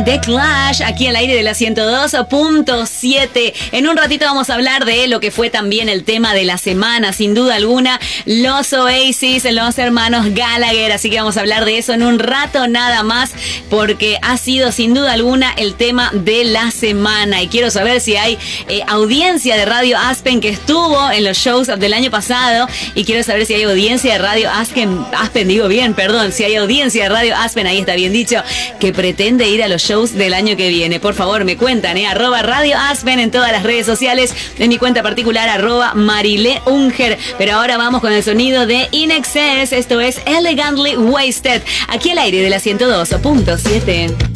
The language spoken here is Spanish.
era The Clash, aquí al aire de la 102.7. En un ratito vamos a hablar de lo que fue también el tema de la semana, sin duda alguna, los Oasis, los hermanos Gallagher. Así que vamos a hablar de eso en un rato nada más, porque ha sido sin duda alguna el tema de la semana. Y quiero saber si hay audiencia de Radio Aspen que estuvo en los shows del año pasado, y quiero saber si hay audiencia de Radio Aspen, si hay audiencia de Radio Aspen, ahí está bien dicho, que pretende ir a los shows del año que viene. Por favor, me cuentan, @Radio Aspen en todas las redes sociales, en mi cuenta particular, @MarileUnger. Pero ahora vamos con el sonido de In Excess. Esto es Elegantly Wasted, aquí al aire de la 102.7.